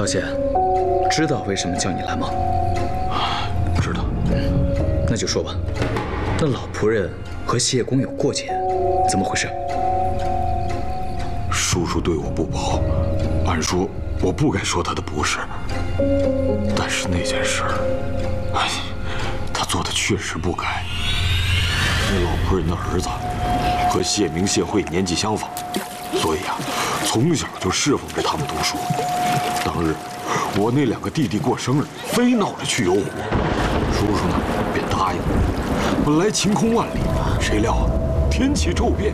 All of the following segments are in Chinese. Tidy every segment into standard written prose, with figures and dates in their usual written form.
少谢，知道为什么叫你来吗？ 知道。 那就说吧。那老仆人和谢公有过节，怎么回事？ 叔叔对我不薄，按说我不该说他的不是，但是那件事儿，哎，他做的确实不该。那老仆人的儿子和谢明、谢慧年纪相仿，所以啊，从小就侍奉着他们读书。当日我那2个弟弟过生日，非闹着去游湖，叔叔呢便答应了。本来晴空万里，谁料啊，天气骤变。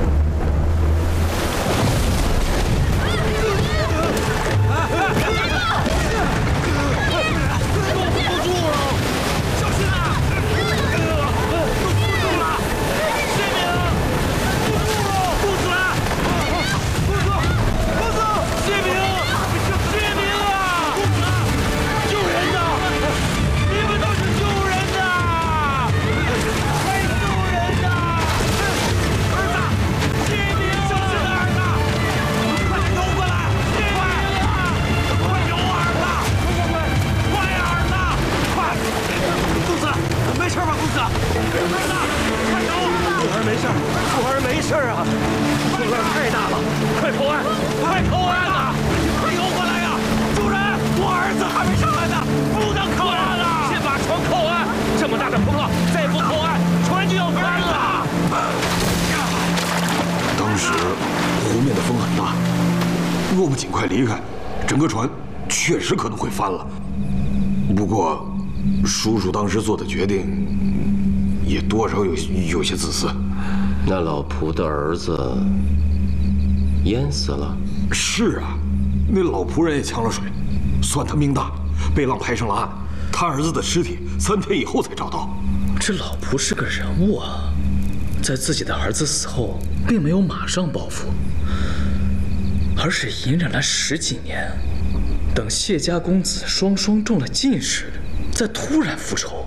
若不尽快离开，整个船确实可能会翻了。不过，叔叔当时做的决定也多少有些自私。 那老仆的儿子淹死了。 是啊，那老仆人也呛了水，算他命大，被浪拍上了岸。他儿子的尸体3天以后才找到。 这老仆是个人物啊，在自己的儿子死后，并没有马上报复。而是隐忍了10几年，等谢家公子双中了进士，再突然复仇。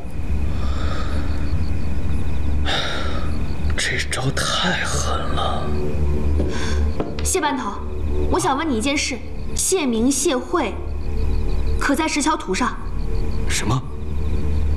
这招太狠了。 谢班头，我想问你一件事：谢明、谢慧可在石桥图上？ 什么？